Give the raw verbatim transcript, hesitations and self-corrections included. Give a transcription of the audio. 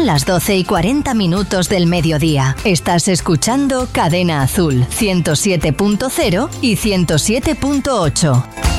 Son las doce y cuarenta minutos del mediodía. Estás escuchando Cadena Azul, ciento siete punto cero y ciento siete punto ocho.